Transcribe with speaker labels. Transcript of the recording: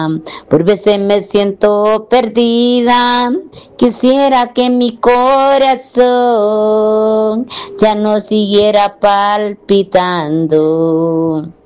Speaker 1: Por veces me siento perdida, quisiera que mi corazón ya no siguiera palpitando.